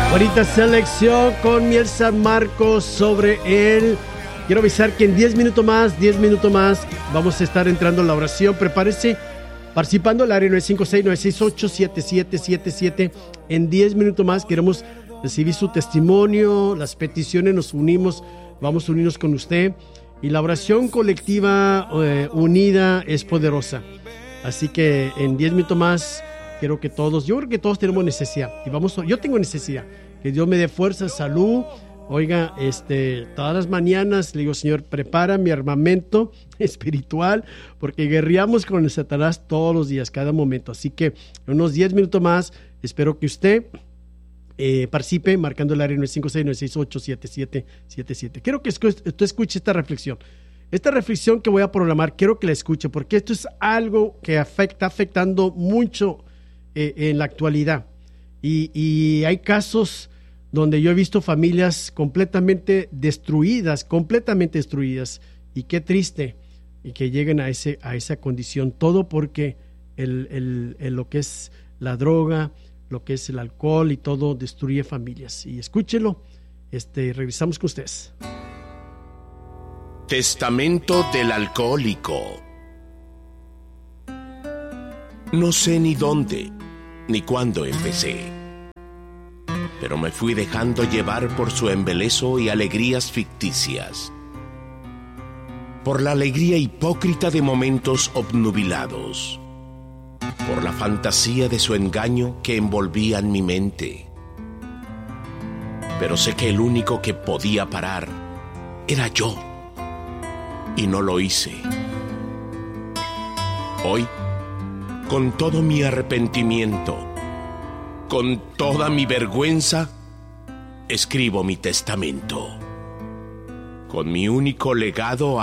Bonita selección con Miel San Marcos sobre él. Quiero avisar que en 10 minutos más, vamos a estar entrando en la oración. Prepárese, participando al área 956-968-7777. En 10 minutos más queremos recibir su testimonio, las peticiones, nos unimos, vamos a unirnos con usted. Y la oración colectiva unida es poderosa. Así que en 10 minutos más, quiero que todos, yo creo que todos tenemos necesidad. Yo tengo necesidad. Que Dios me dé fuerza, salud. Oiga, todas las mañanas le digo, Señor, prepara mi armamento espiritual, porque guerreamos con el Satanás todos los días, cada momento. Así que en unos 10 minutos más, espero que usted participe marcando el área 956-968-7777. Quiero que usted escuche esta reflexión. Esta reflexión que voy a programar, quiero que la escuche, porque esto es algo que está afectando mucho en la actualidad. Y hay casos donde yo he visto familias completamente destruidas, y qué triste y que lleguen a esa condición, todo porque lo que es la droga, lo que es el alcohol y todo destruye familias. Y escúchelo, regresamos con ustedes. Testamento del alcohólico. No sé ni dónde ni cuándo empecé, pero me fui dejando llevar por su embeleso y alegrías ficticias, por la alegría hipócrita de momentos obnubilados, por la fantasía de su engaño que envolvía en mi mente. Pero sé que el único que podía parar era yo, y no lo hice. Hoy, con todo mi arrepentimiento, con toda mi vergüenza, escribo mi testamento, con mi único legado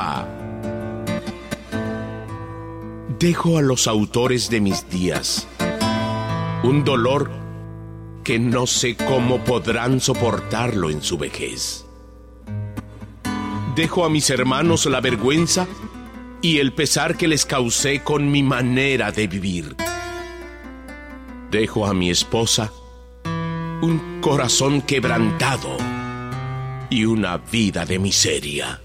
dejo a los autores de mis días un dolor que no sé cómo podrán soportarlo en su vejez. Dejo a mis hermanos la vergüenza y el pesar que les causé con mi manera de vivir. Dejo a mi esposa un corazón quebrantado y una vida de miseria.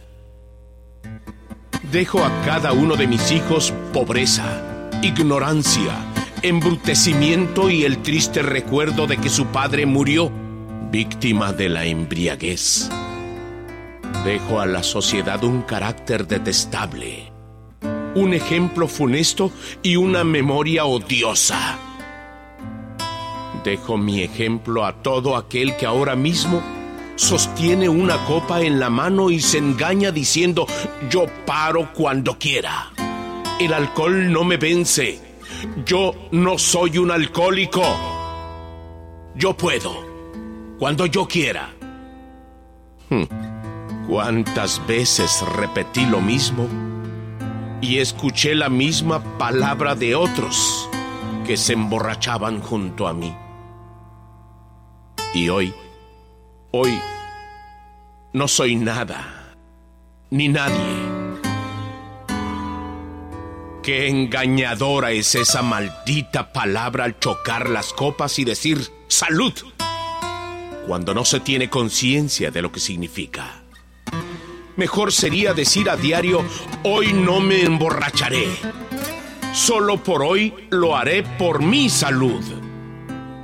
Dejo a cada uno de mis hijos pobreza, ignorancia, embrutecimiento y el triste recuerdo de que su padre murió víctima de la embriaguez. Dejo a la sociedad un carácter detestable, un ejemplo funesto y una memoria odiosa. Dejo mi ejemplo a todo aquel que ahora mismo sostiene una copa en la mano y se engaña diciendo: yo paro cuando quiera. El alcohol no me vence. Yo no soy un alcohólico. Yo puedo, cuando yo quiera. ¿Cuántas veces repetí lo mismo y escuché la misma palabra de otros que se emborrachaban junto a mí? Y hoy no soy nada, ni nadie. Qué engañadora es esa maldita palabra al chocar las copas y decir ¡salud!, cuando no se tiene conciencia de lo que significa. Mejor sería decir a diario: hoy no me emborracharé. Solo por hoy lo haré por mi salud.